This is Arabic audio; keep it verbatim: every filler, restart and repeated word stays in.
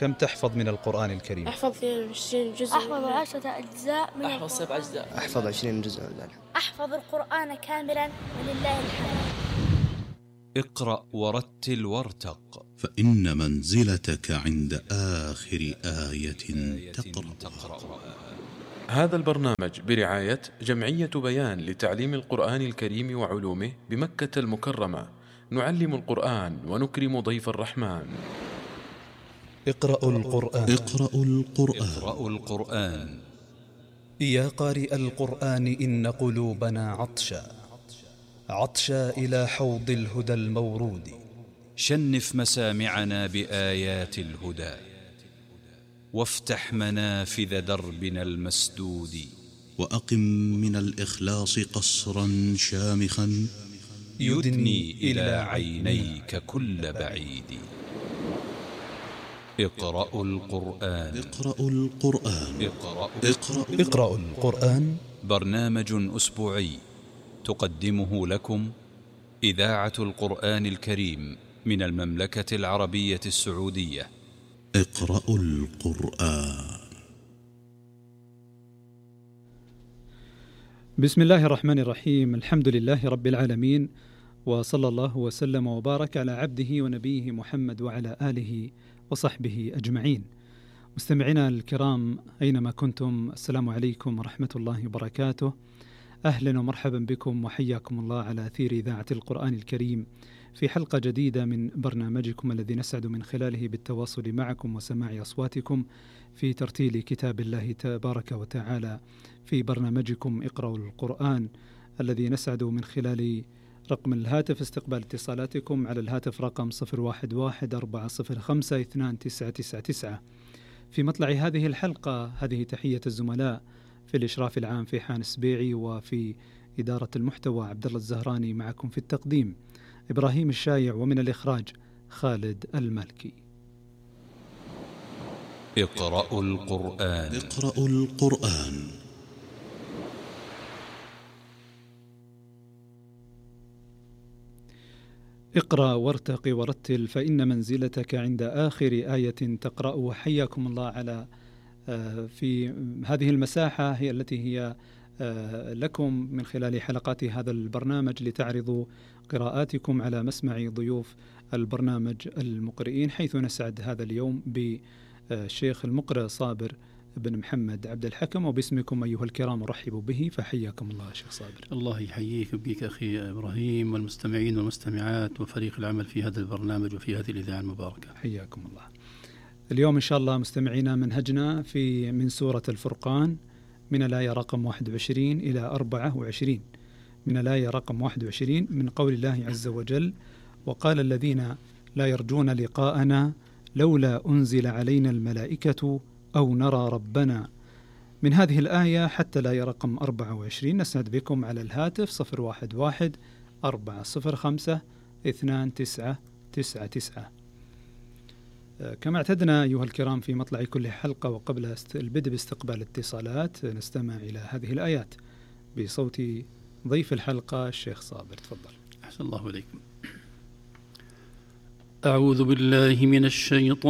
كم تحفظ من القرآن الكريم؟ أحفظ عشرين جزء. أحفظ عشرة أجزاء من أحفظ سبع أجزاء. أحفظ عشرين جزء من ذلك. أحفظ القرآن كاملا ولله الحمد. اقرأ ورتل وارتق، فإن منزلتك عند آخر آية تقرأ. هذا البرنامج برعاية جمعية بيان لتعليم القرآن الكريم وعلومه بمكة المكرمة. نعلم القرآن ونكرم ضيف الرحمن. اقرأوا القرآن. اقرأوا القرآن. اقرأوا القرآن. يا قارئ القرآن إن قلوبنا عطشا عطشا إلى حوض الهدى المورود. شنف مسامعنا بآيات الهدى، وافتح منافذ دربنا المسدود. وأقم من الإخلاص قصرا شامخا يدني إلى عينيك كل بعيد. اقرأوا القرآن. اقرأوا القرآن. اقرأوا, اقرأوا. اقرأوا القرآن، برنامج أسبوعي تقدمه لكم إذاعة القرآن الكريم من المملكة العربية السعودية. اقرأوا القرآن. بسم الله الرحمن الرحيم. الحمد لله رب العالمين، وصلى الله وسلم وبارك على عبده ونبيه محمد وعلى آله وصحبه أجمعين. مستمعينا الكرام أينما كنتم، السلام عليكم ورحمة الله وبركاته. أهلا ومرحبا بكم وحياكم الله على أثير إذاعة القرآن الكريم في حلقة جديدة من برنامجكم الذي نسعد من خلاله بالتواصل معكم وسماع أصواتكم في ترتيل كتاب الله تبارك وتعالى في برنامجكم اقرأوا القرآن، الذي نسعد من خلال رقم الهاتف استقبال اتصالاتكم على الهاتف رقم صفر واحد واحد أربعة صفر خمسة اثنان تسعة تسعة تسعة. في مطلع هذه الحلقة هذه تحية الزملاء في الإشراف العام في حان السبيعي، وفي إدارة المحتوى عبد الله الزهراني، معكم في التقديم إبراهيم الشايع، ومن الإخراج خالد المالكي. اقرأوا القرآن. اقرأوا القرآن. اقرأ وارتق ورتل فإن منزلتك عند آخر آية تقرأ. وحياكم الله على في هذه المساحة هي التي هي لكم من خلال حلقات هذا البرنامج لتعرضوا قراءاتكم على مسمع ضيوف البرنامج المقرئين، حيث نسعد هذا اليوم بالشيخ المقرئ صابر بن محمد عبد الحكم، وباسمكم أيها الكرام أرحب به، فحياكم الله شيخ صابر. الله يحييك وبيك أخي إبراهيم والمستمعين والمستمعات وفريق العمل في هذا البرنامج وفي هذه الإذاعة المباركة. حياكم الله. اليوم إن شاء الله مستمعينا منهجنا في من سورة الفرقان من الآية رقم واحد وعشرين إلى أربعة وعشرين. من الآية رقم واحد وعشرين من قول الله عز وجل: وقال الذين لا يرجون لقاءنا لولا أنزل علينا الملائكة أو نرى ربنا. من هذه الآية حتى الآية رقم أربعة وعشرين نسعد بكم على الهاتف صفر واحد واحد أربعة صفر خمسة اثنان تسعة تسعة تسعة. كما اعتدنا أيها الكرام في مطلع كل حلقة وقبل البدء باستقبال الاتصالات نستمع إلى هذه الآيات بصوت ضيف الحلقة الشيخ صابر. تفضل. أحسن الله إليكم. أعوذ بالله من الشيطان